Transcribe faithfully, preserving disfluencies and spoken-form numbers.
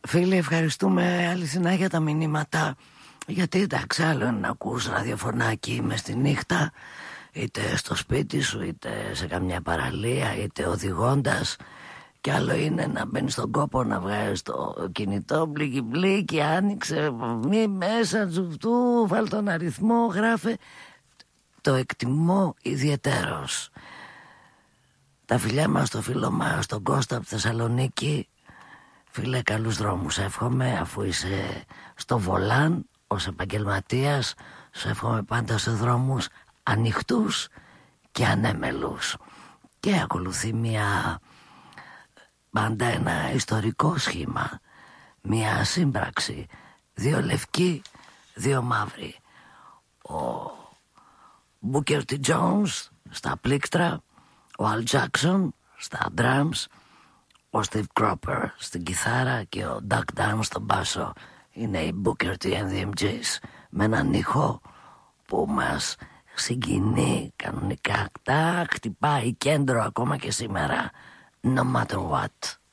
Φίλοι, ευχαριστούμε αληθινά για τα μηνύματα. Γιατί εντάξει, άλλο είναι να ακούς ραδιοφωνάκι μες τη νύχτα, είτε στο σπίτι σου, είτε σε καμιά παραλία, είτε οδηγώντας. Κι άλλο είναι να μπαίνεις στον κόπο, να βγάζεις το κινητό, μπλίκι μπλίκι, άνοιξε, μη μέσα τζουφτού, βάλ τον αριθμό, γράφε. Το εκτιμώ ιδιαιτέρως. Τα φιλιά μας στο φίλο μας, στον Κώστα από Θεσσαλονίκη. Φίλε, καλούς δρόμους εύχομαι, αφού είσαι στο βολάν ως επαγγελματίας. Σου εύχομαι πάντα σε δρόμους ανοιχτούς και ανέμελους. Και ακολουθεί μια, πάντα ένα ιστορικό σχήμα, μια σύμπραξη, δύο λευκοί, δύο μαύροι. Ο Booker T. Jones στα πλήκτρα, ο Al Jackson στα drums, ο Steve Cropper στην κιθάρα και ο Doug Dunn στον μπάσο. Είναι οι Booker T and the εμ τζέις με έναν ήχο που μας συγκινεί κανονικά. Τα χτυπάει κέντρο ακόμα και σήμερα. No matter what.